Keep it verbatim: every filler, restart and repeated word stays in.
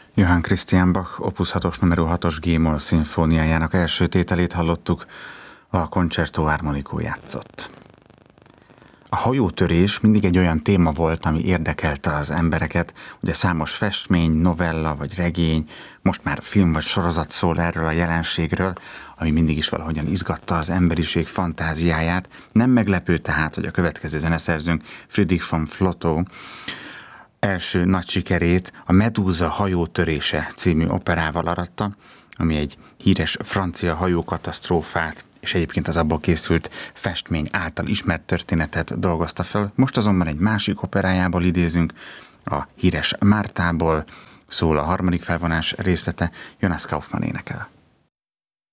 Johann Christian Bach opus hatos numero hatos G-moll szimfóniájának első tételét hallottuk, a Concerto Armonico játszott. A hajótörés mindig egy olyan téma volt, ami érdekelte az embereket. Ugye számos festmény, novella vagy regény, most már film vagy sorozat szól erről a jelenségről, ami mindig is valahogyan izgatta az emberiség fantáziáját. Nem meglepő tehát, hogy a következő zeneszerzőnk, Friedrich von Flotow első nagy sikerét a Medúza hajótörése című operával aratta, ami egy híres francia hajókatasztrófát és egyébként az abból készült festmény által ismert történetet dolgozta fel. Most azonban egy másik operájából idézünk, a híres Mártából szól a harmadik felvonás részlete, Jonas Kaufmann énekel.